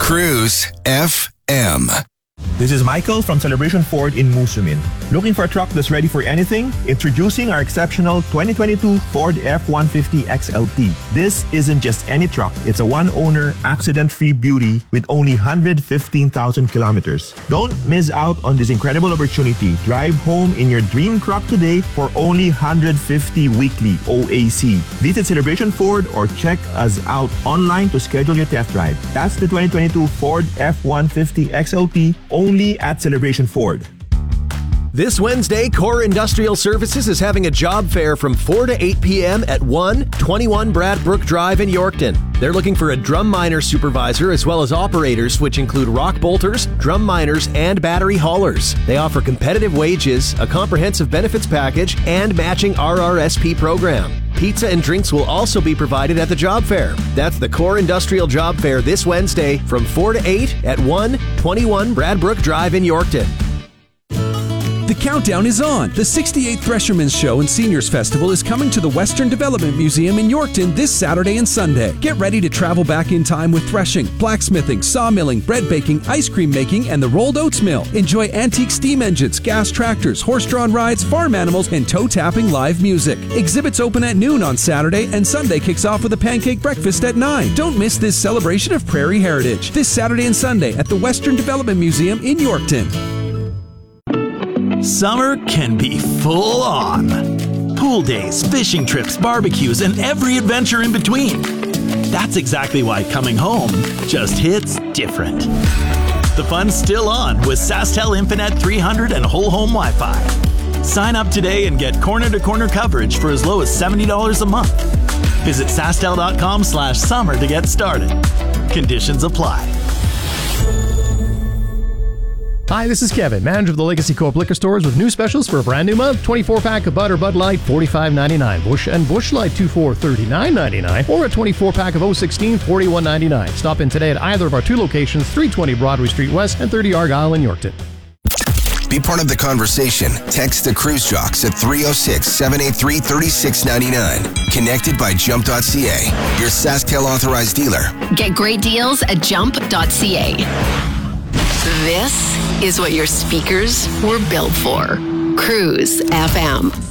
Cruise FM. This is Michael from Celebration Ford in Musumin. Looking for a truck that's ready for anything? Introducing our exceptional 2022 Ford F-150 XLT. This isn't just any truck. It's a one-owner, accident-free beauty with only 115,000 kilometers. Don't miss out on this incredible opportunity. Drive home in your dream truck today for only 150 weekly OAC. Visit Celebration Ford or check us out online to schedule your test drive. That's the 2022 Ford F-150 XLT only at Celebration Ford. This Wednesday, Core Industrial Services is having a job fair from 4 to 8 p.m. at 121 Bradbrook Drive in Yorkton. They're looking for a drum miner supervisor as well as operators, which include rock bolters, drum miners, and battery haulers. They offer competitive wages, a comprehensive benefits package, and matching RRSP program. Pizza and drinks will also be provided at the job fair. That's the Core Industrial Job Fair this Wednesday from 4 to 8 at 121 Bradbrook Drive in Yorkton. The countdown is on. The 68th Threshermen's Show and Seniors Festival is coming to the Western Development Museum in Yorkton this Saturday and Sunday. Get ready to travel back in time with threshing, blacksmithing, sawmilling, bread baking, ice cream making, and the rolled oats mill. Enjoy antique steam engines, gas tractors, horse-drawn rides, farm animals, and toe-tapping live music. Exhibits open at noon on Saturday, and Sunday kicks off with a pancake breakfast at 9. Don't miss this celebration of prairie heritage this Saturday and Sunday at the Western Development Museum in Yorkton. Summer can be full on. Pool days, fishing trips, barbecues, and every adventure in between. That's exactly why coming home just hits different. The fun's still on with SaskTel Infinite 300 and whole home Wi-Fi. Sign up today and get corner-to-corner coverage for as low as $70 a month. Visit SaskTel.com/summer to get started. Conditions apply. Hi, this is Kevin, manager of the Legacy Co-op liquor stores with new specials for a brand new month. 24-pack of Bud or Bud Light, $45.99. Busch and Busch Light 2-4, $39.99. Or a 24-pack of 016, $41.99. Stop in today at either of our two locations, 320 Broadway Street West and 30 Argyle in Yorkton. Be part of the conversation. Text the Cruise Jocks at 306-783-3699. Connected by Jump.ca, your SaskTel authorized dealer. Get great deals at Jump.ca. This is what your speakers were built for. Cruise FM.